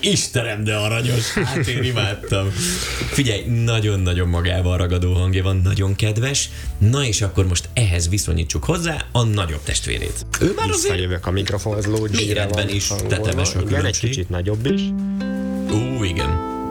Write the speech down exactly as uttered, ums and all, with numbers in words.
Istenem, de aranyos, hát én imádtam. Figyelj, nagyon-nagyon magával ragadó hangja van, nagyon kedves, na és akkor most ehhez viszonyítsuk hozzá a nagyobb testvérét. Ő már azért... Visszajövök a mikrofonhoz, Lógyire van méretben is tetemes a igen, egy különbség. kicsit nagyobb is. Ú, igen.